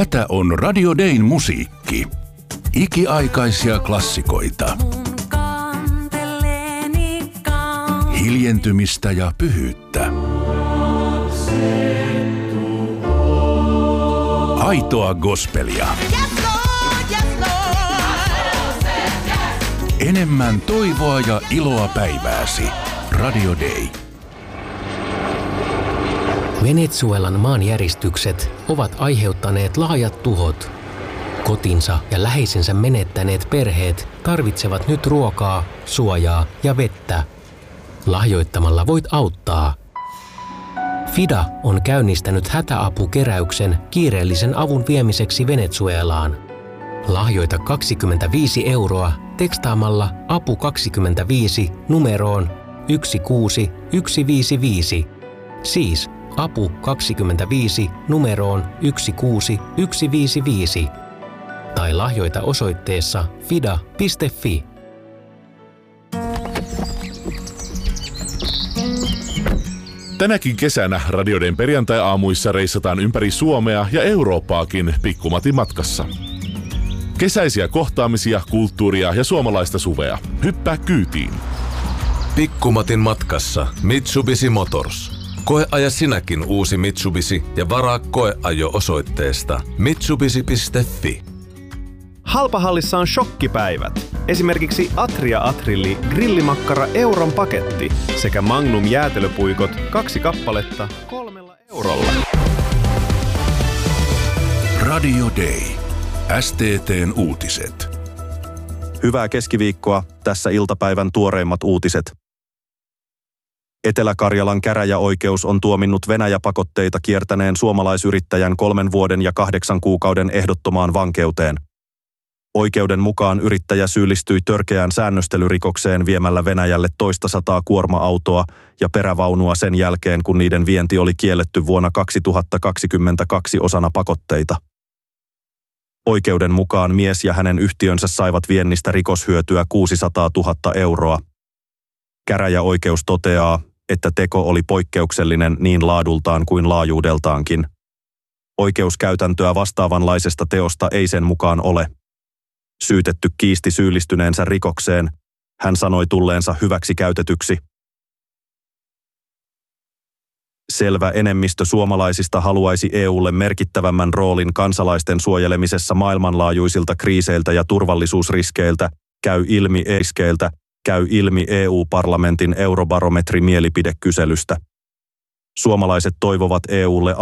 Tätä on Radio Dayn musiikki. Ikiaikaisia klassikoita. Hiljentymistä ja pyhyyttä. Aitoa gospelia. Enemmän toivoa ja iloa päivääsi. Radio Day. Venezuelan maanjäristykset ovat aiheuttaneet laajat tuhot. Kotinsa ja läheisensä menettäneet perheet tarvitsevat nyt ruokaa, suojaa ja vettä. Lahjoittamalla voit auttaa. FIDA on käynnistänyt hätäapukeräyksen kiireellisen avun viemiseksi Venezuelaan. Lahjoita 25 € tekstaamalla apu 25 numeroon 16155. Siis apu 25 numeroon 16155. Tai lahjoita osoitteessa fida.fi. Tänäkin kesänä Radio Dayn perjantai-aamuissa reissataan ympäri Suomea ja Eurooppaakin Pikku-Matin matkassa. Kesäisiä kohtaamisia, kulttuuria ja suomalaista suvea. Hyppää kyytiin. Pikku-Matin matkassa Mitsubishi Motors. Koeaja sinäkin uusi Mitsubishi ja varaa koeajo osoitteesta mitsubishi.fi. Halpahallissa on shokkipäivät. Esimerkiksi Atria Atrilli grillimakkara euron paketti sekä Magnum jäätelöpuikot 2 kappaletta 3 €. Radio Day. STT:n uutiset. Hyvää keskiviikkoa, tässä iltapäivän tuoreimmat uutiset. Etelä-Karjalan käräjäoikeus on tuominnut Venäjä-pakotteita kiertäneen suomalaisyrittäjän 3 vuoden ja 8 kuukauden ehdottomaan vankeuteen. Oikeuden mukaan yrittäjä syyllistyi törkeään säännöstelyrikokseen viemällä Venäjälle toista sataa kuorma-autoa ja perävaunua sen jälkeen, kun niiden vienti oli kielletty vuonna 2022 osana pakotteita. Oikeuden mukaan mies ja hänen yhtiönsä saivat viennistä rikoshyötyä 600 000 €. Käräjäoikeus toteaa, että teko oli poikkeuksellinen niin laadultaan kuin laajuudeltaankin. Oikeuskäytäntöä vastaavanlaisesta teosta ei sen mukaan ole. Syytetty kiisti syyllistyneensä rikokseen. Hän sanoi tulleensa hyväksi käytetyksi. Selvä enemmistö suomalaisista haluaisi EUlle merkittävämmän roolin kansalaisten suojelemisessa maailmanlaajuisilta kriiseiltä ja turvallisuusriskeiltä, käy ilmi EU-parlamentin eurobarometrimielipidekyselystä. Suomalaiset toivovat EUlle